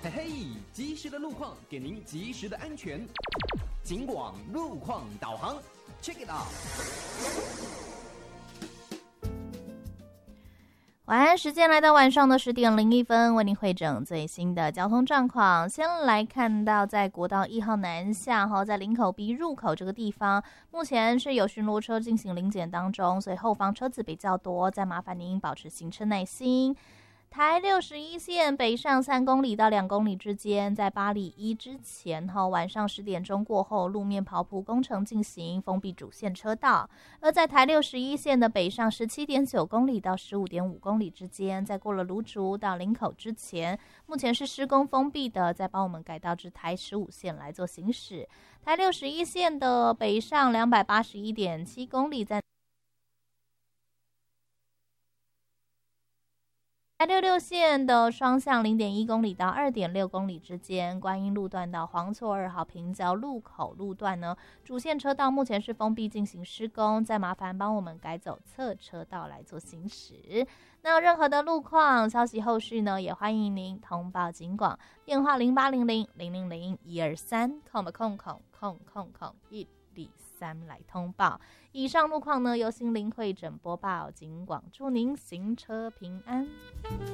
嘿嘿，及时的路况给您及时的安全。警广路况导航 ，Check it out。 晚安，时间来到晚上的10:01，为您汇整最新的交通状况。先来看到在国道1号南下在林口 B 入口这个地方，目前是有巡逻车进行临检当中，所以后方车子比较多，再麻烦您保持行车耐心。台61线北上3公里到2公里之间，在8里1之前晚上10点钟过后，路面刨铺工程进行，封闭主线车道。而在台61线的北上17.9公里到15.5公里之间，在过了芦竹到林口之前，目前是施工封闭的，再帮我们改道至台15线来做行驶。台61线的北上281.7公里，在台66线的双向0.1公里到2.6公里之间，观音路段到黄厝2号平交路口路段呢，主线车道目前是封闭进行施工，再麻烦帮我们改走侧车道来做行驶。那任何的路况消息后续呢，也欢迎您通报警广，电话0800-000-123，123以上路况呢由心灵会诊播报，警广祝您行车平安。